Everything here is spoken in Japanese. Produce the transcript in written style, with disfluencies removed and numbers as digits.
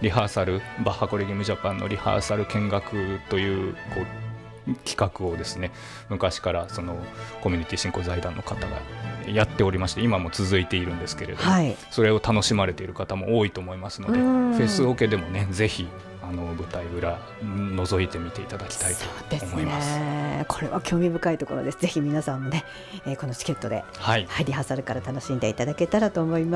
リハーサル、バッハコレギウムジャパンのリハーサル見学という企画をですね、昔からそのコミュニティ振興財団の方がやっておりまして、今も続いているんですけれども、それを楽しまれている方も多いと思いますので、フェスオケでもね、ぜひ舞台裏覗いてみていただきたいと思います。 そうですね、これは興味深いところです。ぜひ皆さんもね、このチケットで、リハーサルから楽しんでいただけたらと思います。